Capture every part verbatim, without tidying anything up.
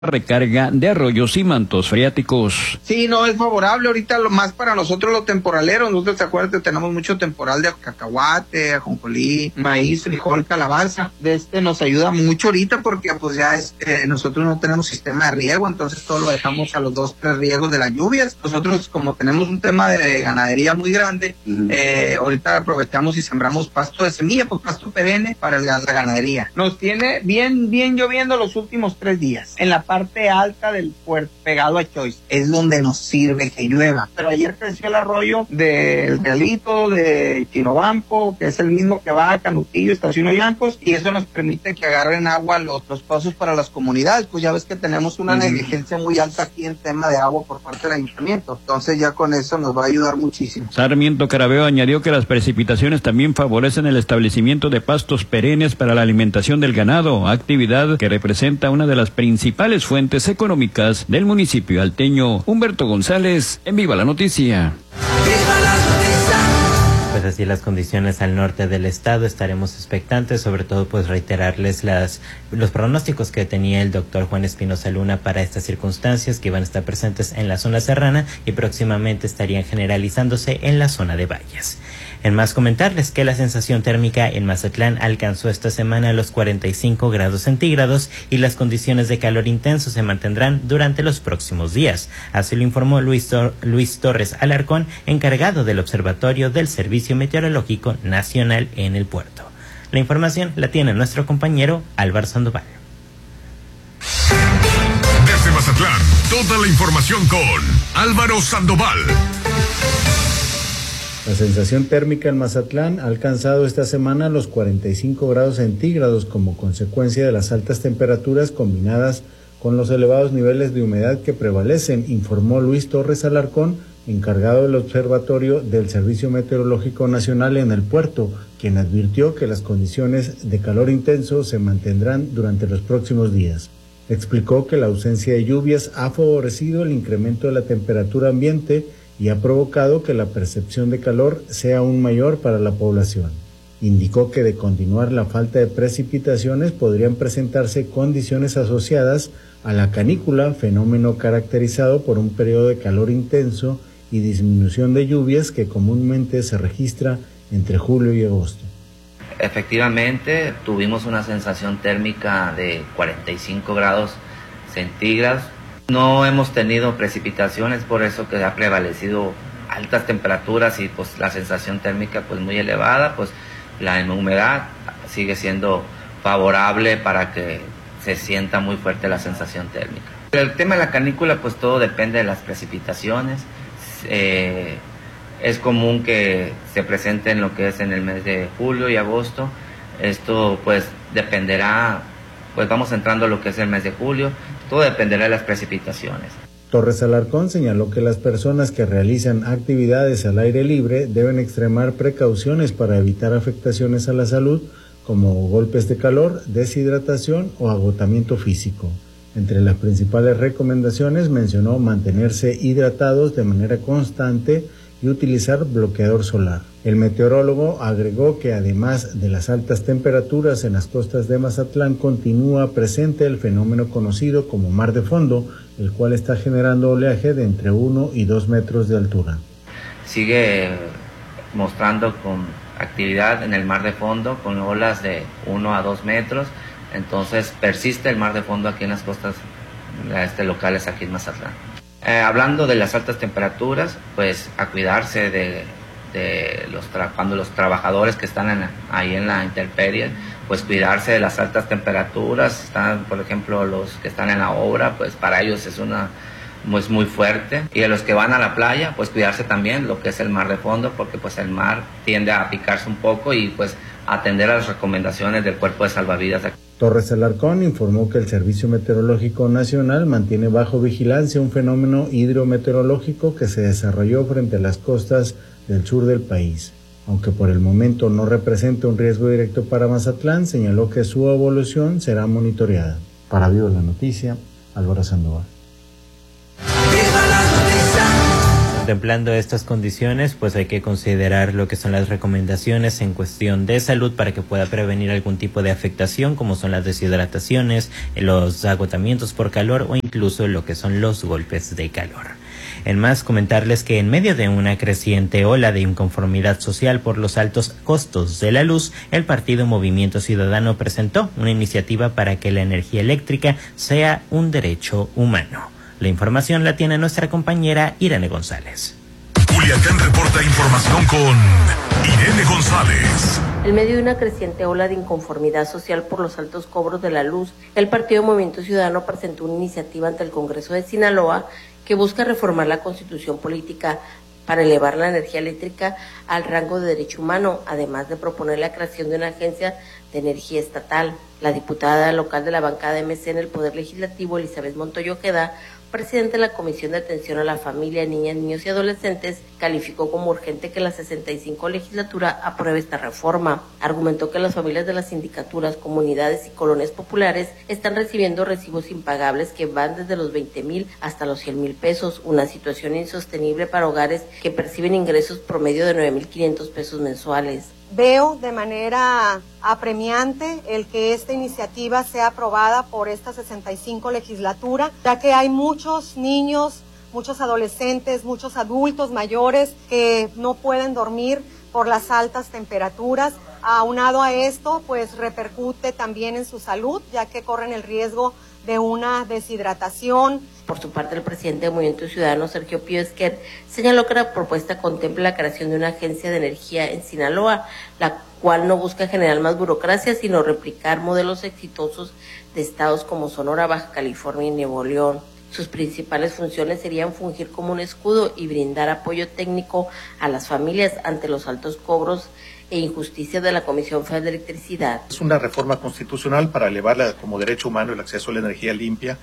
recarga de arroyos y mantos freáticos. Sí, no, es favorable ahorita lo más para nosotros los temporaleros. Nosotros, te acuerdas que tenemos mucho temporal de cacahuate, ajonjolí, maíz, frijol, calabaza. De este nos ayuda mucho ahorita porque pues ya es, eh, nosotros no tenemos sistema de riego, entonces todo lo dejamos a los dos, tres riegos de las lluvias. Nosotros como tenemos un tema de ganadería muy grande, uh-huh. eh, ahorita aprovechamos y sembramos pasto de semilla, pues pasto perenne para la, la ganadería. Nos tiene bien, bien lloviendo los últimos tres días. En la parte alta del puerto, pegado a Choice, es donde nos sirve que llueva. Pero ayer creció el arroyo del Realito, de Chinobampo, que es el mismo que va a Canutillo, Estación Ollancos, y eso nos permite que agarren agua los, los pozos para las comunidades. Pues ya ves que tenemos una uh-huh. negligencia muy alta aquí en tema de agua por parte del ayuntamiento. Entonces ya con eso nos va a ayudar muchísimo. Sarmiento Carabeo añadió que las precipitaciones también favorecen el establecimiento de pastos perennes para la alimentación del ganado, actividad que representa una de las principales fuentes económicas del municipio alteño. Humberto González, en Viva la Noticia. Pues así las condiciones al norte del estado, estaremos expectantes, sobre todo pues reiterarles las los pronósticos que tenía el doctor Juan Espinosa Luna para estas circunstancias que iban a estar presentes en la zona serrana y próximamente estarían generalizándose en la zona de valles. En más, comentarles que la sensación térmica en Mazatlán alcanzó esta semana los cuarenta y cinco grados centígrados y las condiciones de calor intenso se mantendrán durante los próximos días. Así lo informó Luis, Tor- Luis Torres Alarcón, encargado del Observatorio del Servicio Meteorológico Nacional en el puerto. La información la tiene nuestro compañero Álvaro Sandoval. Desde Mazatlán, toda la información con Álvaro Sandoval. La sensación térmica en Mazatlán ha alcanzado esta semana los cuarenta y cinco grados centígrados como consecuencia de las altas temperaturas combinadas con los elevados niveles de humedad que prevalecen, informó Luis Torres Alarcón, encargado del Observatorio del Servicio Meteorológico Nacional en el puerto, quien advirtió que las condiciones de calor intenso se mantendrán durante los próximos días. Explicó que la ausencia de lluvias ha favorecido el incremento de la temperatura ambiente y ha provocado que la percepción de calor sea aún mayor para la población. Indicó que de continuar la falta de precipitaciones podrían presentarse condiciones asociadas a la canícula, fenómeno caracterizado por un periodo de calor intenso y disminución de lluvias que comúnmente se registra entre julio y agosto. Efectivamente, tuvimos una sensación térmica de cuarenta y cinco grados centígrados. No hemos tenido precipitaciones, por eso que ha prevalecido altas temperaturas y pues la sensación térmica pues muy elevada, pues la humedad sigue siendo favorable para que se sienta muy fuerte la sensación térmica. El tema de la canícula pues todo depende de las precipitaciones. Eh, es común que se presente en lo que es en el mes de julio y agosto. Esto pues dependerá, pues vamos entrando a lo que es el mes de julio. Todo dependerá de las precipitaciones. Torres Alarcón señaló que las personas que realizan actividades al aire libre deben extremar precauciones para evitar afectaciones a la salud, como golpes de calor, deshidratación o agotamiento físico. Entre las principales recomendaciones mencionó mantenerse hidratados de manera constante y utilizar bloqueador solar. El meteorólogo agregó que además de las altas temperaturas en las costas de Mazatlán continúa presente el fenómeno conocido como mar de fondo, el cual está generando oleaje de entre uno y dos metros de altura. Sigue mostrando con actividad en el mar de fondo con olas de uno a dos metros, entonces persiste el mar de fondo aquí en las costas este, locales aquí en Mazatlán. Eh, hablando de las altas temperaturas, pues a cuidarse de, de los tra- cuando los trabajadores que están en, ahí en la intemperie, pues cuidarse de las altas temperaturas. Están, por ejemplo, los que están en la obra, pues para ellos es una pues muy fuerte. Y a los que van a la playa, pues cuidarse también lo que es el mar de fondo, porque pues el mar tiende a picarse un poco y pues atender a las recomendaciones del Cuerpo de Salvavidas. Torres Alarcón informó que el Servicio Meteorológico Nacional mantiene bajo vigilancia un fenómeno hidrometeorológico que se desarrolló frente a las costas del sur del país. Aunque por el momento no representa un riesgo directo para Mazatlán, señaló que su evolución será monitoreada. Para Viva la Noticia, Álvaro Sandoval. Contemplando estas condiciones, pues hay que considerar lo que son las recomendaciones en cuestión de salud para que pueda prevenir algún tipo de afectación, como son las deshidrataciones, los agotamientos por calor o incluso lo que son los golpes de calor. En más, comentarles que en medio de una creciente ola de inconformidad social por los altos costos de la luz, el partido Movimiento Ciudadano presentó una iniciativa para que la energía eléctrica sea un derecho humano. La información la tiene nuestra compañera Irene González. Culiacán reporta información con Irene González. En medio de una creciente ola de inconformidad social por los altos cobros de la luz, el partido Movimiento Ciudadano presentó una iniciativa ante el Congreso de Sinaloa que busca reformar la Constitución política para elevar la energía eléctrica al rango de derecho humano, además de proponer la creación de una agencia de energía estatal. La diputada local de la bancada M C en el Poder Legislativo, Elizabeth Montoya Ojeda, presidente de la Comisión de Atención a la Familia, Niñas, Niños y Adolescentes, calificó como urgente que la sesenta y cinco legislatura apruebe esta reforma. Argumentó que las familias de las sindicaturas, comunidades y colonias populares están recibiendo recibos impagables que van desde los veinte mil hasta los cien mil pesos, una situación insostenible para hogares que perciben ingresos promedio de nueve mil quinientos pesos mensuales. Veo de manera apremiante el que esta iniciativa sea aprobada por esta sesenta y cinco legislatura, ya que hay muchos niños, muchos adolescentes, muchos adultos mayores que no pueden dormir por las altas temperaturas. Aunado a esto, pues repercute también en su salud, ya que corren el riesgo de una deshidratación. Por su parte, el presidente del Movimiento Ciudadano, Sergio Pío Esquer, señaló que la propuesta contempla la creación de una agencia de energía en Sinaloa, la cual no busca generar más burocracia, sino replicar modelos exitosos de estados como Sonora, Baja California y Nuevo León. Sus principales funciones serían fungir como un escudo y brindar apoyo técnico a las familias ante los altos cobros e injusticia de la Comisión Federal de Electricidad. Es una reforma constitucional para elevarla como derecho humano el acceso a la energía limpia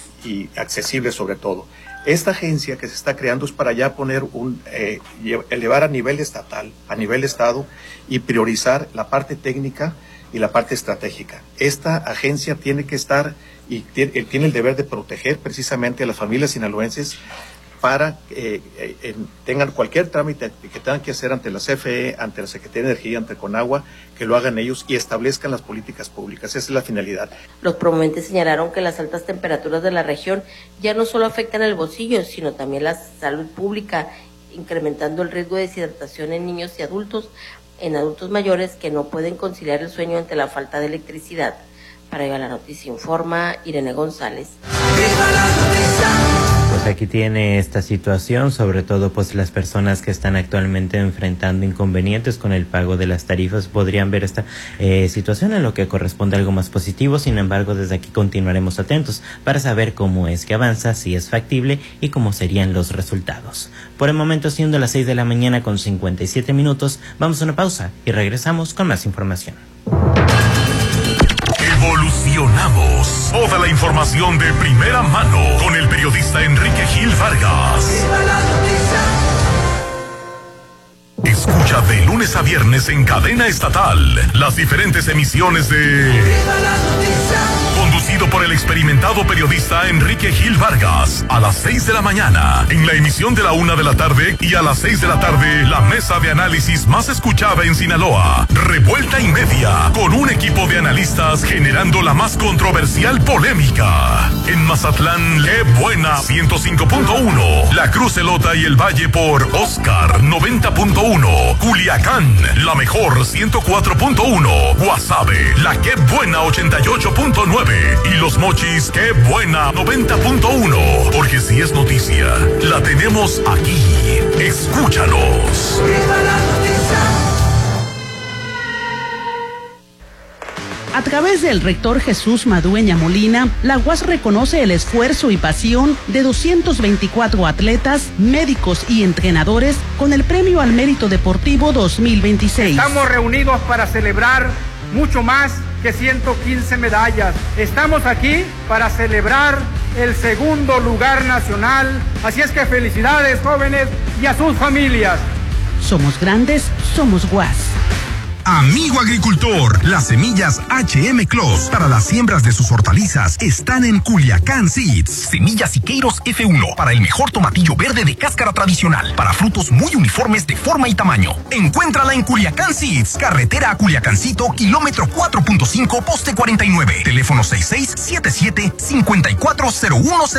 y accesible sobre todo. Esta agencia que se está creando es para ya poner un, eh, elevar a nivel estatal, a nivel estado y priorizar la parte técnica y la parte estratégica. Esta agencia tiene que estar y tiene, tiene el deber de proteger precisamente a las familias sinaloenses para que eh, eh, tengan cualquier trámite que tengan que hacer ante la C F E, ante la Secretaría de Energía, ante Conagua, que lo hagan ellos y establezcan las políticas públicas. Esa es la finalidad. Los promoventes señalaron que las altas temperaturas de la región ya no solo afectan el bolsillo, sino también la salud pública, incrementando el riesgo de deshidratación en niños y adultos, en adultos mayores que no pueden conciliar el sueño ante la falta de electricidad. Para Viva la Noticia informa Irene González. Pues aquí tiene esta situación, sobre todo pues las personas que están actualmente enfrentando inconvenientes con el pago de las tarifas podrían ver esta eh, situación en lo que corresponde a algo más positivo. Sin embargo, desde aquí continuaremos atentos para saber cómo es que avanza, si es factible y cómo serían los resultados. Por el momento, siendo las seis de la mañana con cincuenta y siete minutos, vamos a una pausa y regresamos con más información. Evolucionamos. Toda la información de primera mano con el periodista Enrique Gil Vargas. Escucha de lunes a viernes en cadena estatal las diferentes emisiones de conducido por el experimentado periodista Enrique Gil Vargas a las seis de la mañana en la emisión de la una de la tarde y a las seis de la tarde la mesa de análisis más escuchada en Sinaloa, Revuelta y Media, con un equipo de analistas generando la más controversial polémica. En Mazatlán, qué buena ciento cinco punto uno, La Cruz Elota y el Valle por Oscar noventa punto uno, Culiacán, la mejor ciento cuatro punto uno, Guasave, la qué buena ochenta y ocho punto nueve y Los Mochis, qué buena noventa punto uno, porque si es noticia, la tenemos aquí. Escúchanos. A través del rector Jesús Madueña Molina, la U A S reconoce el esfuerzo y pasión de doscientos veinticuatro atletas, médicos y entrenadores con el Premio al Mérito Deportivo dos mil veintiséis. Estamos reunidos para celebrar mucho más que ciento quince medallas. Estamos aquí para celebrar el segundo lugar nacional. Así es que felicidades, jóvenes, y a sus familias. Somos grandes, somos U A S. Amigo agricultor, las semillas H M Clos para las siembras de sus hortalizas están en Culiacán Seeds. Semillas Siqueiros F uno para el mejor tomatillo verde de cáscara tradicional, para frutos muy uniformes de forma y tamaño. Encuéntrala en Culiacán Seeds, carretera a Culiacancito, kilómetro cuatro punto cinco, poste cuarenta y nueve, teléfono seis seis siete siete, cinco cuatro cero uno.